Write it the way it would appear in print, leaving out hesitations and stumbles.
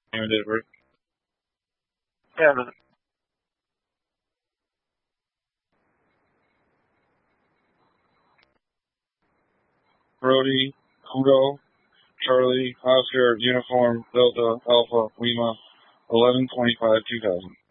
Name and date of birth? Yeah. Brody, Kudo, Charlie, Oscar, Uniform, Delta, Alpha, Lima, 11/25/2000.